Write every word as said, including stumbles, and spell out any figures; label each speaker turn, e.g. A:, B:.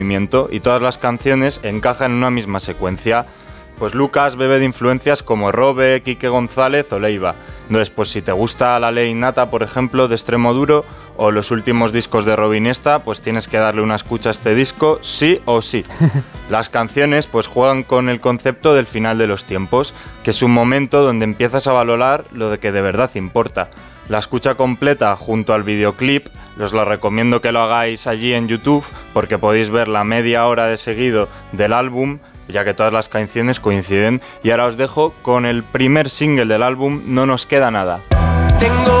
A: movimiento y todas las canciones encajan en una misma secuencia. Pues Lucas bebe de influencias como Robe, Quique González o Leiva. Entonces, pues si te gusta La Ley Innata, por ejemplo, de Extremoduro, o los últimos discos de Robin Esta, pues tienes que darle una escucha a este disco, sí o sí. Las canciones pues juegan con el concepto del final de los tiempos, que es un momento donde empiezas a valorar lo de que de verdad importa. La escucha completa junto al videoclip, os lo recomiendo que lo hagáis allí en YouTube, porque podéis ver la media hora de seguido del álbum, ya que todas las canciones coinciden. Y ahora os dejo con el primer single del álbum, No nos queda nada.
B: Tengo